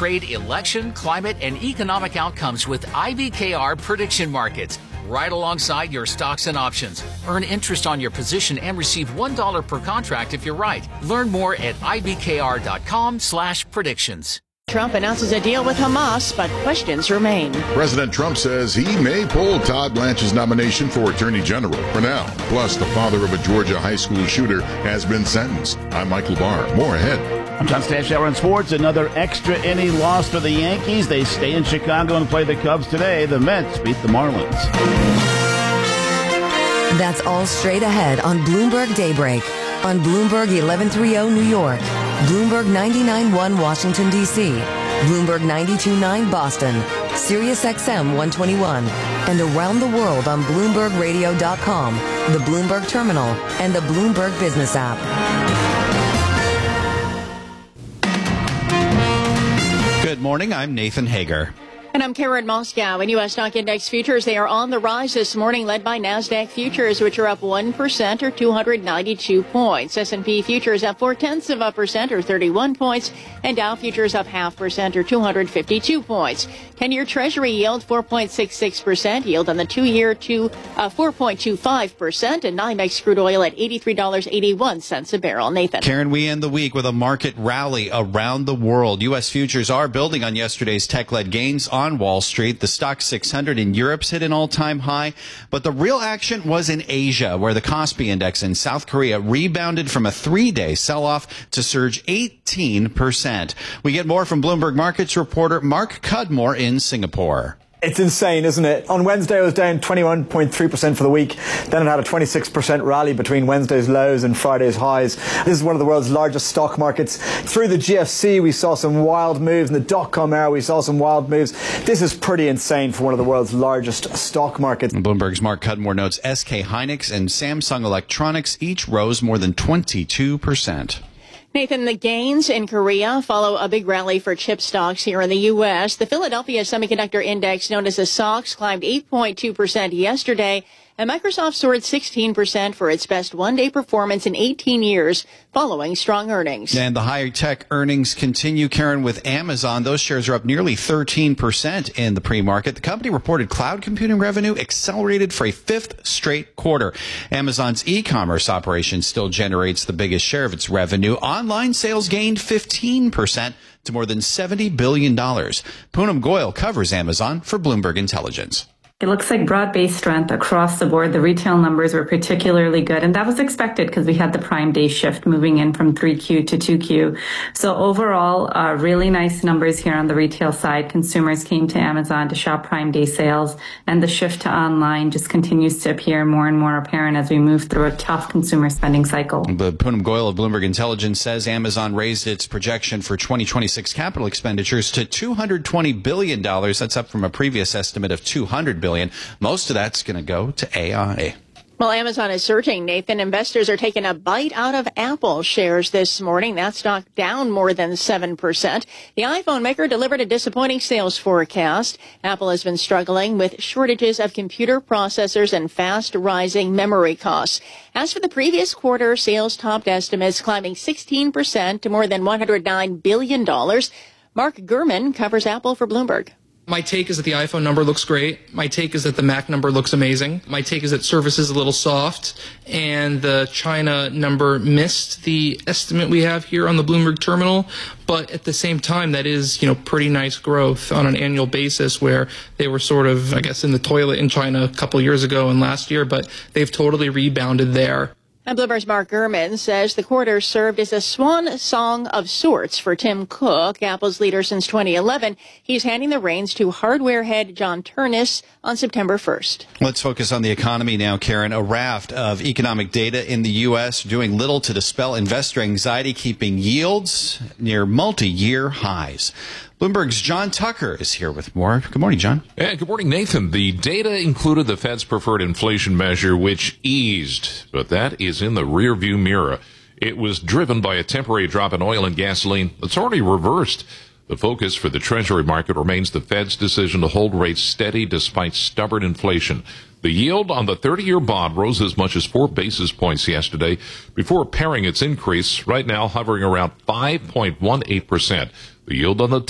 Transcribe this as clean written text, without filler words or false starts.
trade, election, climate, and economic outcomes with IBKR prediction markets. Right alongside your stocks and options. Earn interest on your position and receive $1 per contract if you're right. Learn more at ibkr.com/predictions. Trump announces a deal with Hamas, but questions remain. President Trump says he may pull Todd Blanche's nomination for Attorney General for now. Plus, the father of a Georgia high school shooter has been sentenced. I'm Michael Barr. More ahead. I'm John Stanchauer on sports. Another extra inning loss for the Yankees. They stay in Chicago and play the Cubs today. The Mets beat the Marlins. That's all straight ahead on Bloomberg Daybreak. On Bloomberg 1130 New York, Bloomberg 99.1 Washington, D.C., Bloomberg 92.9 Boston, Sirius XM 121, and around the world on BloombergRadio.com, the Bloomberg Terminal, and the Bloomberg Business app. Good morning. I'm Nathan Hager. And I'm Karen Moscow. In U.S. stock index futures, they are on the rise this morning, led by NASDAQ futures, which are up 1% or 292 points. S&P futures up 0.4% or 31 points. And Dow futures up 0.5% or 252 points. 10-year Treasury yield 4.66%. Yield on the 2-year to 4.25%. And NYMEX crude oil at $83.81 a barrel. Nathan. Karen, we end the week with a market rally around the world. U.S. futures are building on yesterday's tech-led gains on Wall Street. The Stoxx 600 in Europe's hit an all-time high, but the real action was in Asia, where the Kospi Index in South Korea rebounded from a 3-day sell-off to surge 18%. We get more from Bloomberg Markets reporter Mark Cudmore in Singapore. It's insane, isn't it? On Wednesday, it was down 21.3% for the week. Then it had a 26% rally between Wednesday's lows and Friday's highs. This is one of the world's largest stock markets. Through the GFC, we saw some wild moves. In the dot-com era, we saw some wild moves. This is pretty insane for one of the world's largest stock markets. Bloomberg's Mark Cudmore notes SK Hynix and Samsung Electronics each rose more than 22%. Nathan, the gains in Korea follow a big rally for chip stocks here in the U.S. The Philadelphia Semiconductor Index, known as the SOX, climbed 8.2% yesterday, and Microsoft soared 16% for its best one-day performance in 18 years, following strong earnings. And the high-tech earnings continue, Karen, with Amazon. Those shares are up nearly 13% in the pre-market. The company reported cloud computing revenue accelerated for a 5th straight quarter. Amazon's e-commerce operation still generates the biggest share of its revenue. Online sales gained 15% to more than $70 billion. Poonam Goyal covers Amazon for Bloomberg Intelligence. It looks like broad-based strength across the board. The retail numbers were particularly good, and that was expected because we had the Prime Day shift moving in from 3Q to 2Q. So overall, really nice numbers here on the retail side. Consumers came to Amazon to shop Prime Day sales, and the shift to online just continues to appear more and more apparent as we move through a tough consumer spending cycle. But Poonam Goyal of Bloomberg Intelligence says Amazon raised its projection for 2026 capital expenditures to $220 billion. That's up from a previous estimate of $200 billion. Most of that's going to go to AI. Well, Amazon is surging, Nathan. Investors are taking a bite out of Apple shares this morning. That stock down more than 7%. The iPhone maker delivered a disappointing sales forecast. Apple has been struggling with shortages of computer processors and fast rising memory costs. As for the previous quarter, sales topped estimates, climbing 16% to more than $109 billion. Mark Gurman covers Apple for Bloomberg. My take is that the iPhone number looks great. My take is that the Mac number looks amazing. My take is that service is a little soft, and the China number missed the estimate we have here on the Bloomberg Terminal. But at the same time, that is, pretty nice growth on an annual basis, where they were sort of, I guess, in the toilet in China a couple years ago and last year, but they've totally rebounded there. And Bloomberg's Mark Gurman says the quarter served as a swan song of sorts for Tim Cook, Apple's leader since 2011. He's handing the reins to hardware head John Ternus on September 1st. Let's focus on the economy now, Karen. A raft of economic data in the U.S. doing little to dispel investor anxiety, keeping yields near multi-year highs. Bloomberg's John Tucker is here with more. Good morning, John. Yeah, good morning, Nathan. The data included the Fed's preferred inflation measure, which eased, but that is in the rearview mirror. It was driven by a temporary drop in oil and gasoline that's already reversed. The focus for the Treasury market remains the Fed's decision to hold rates steady despite stubborn inflation. The yield on the 30-year bond rose as much as 4 basis points yesterday before paring its increase, right now hovering around 5.18%. The yield on the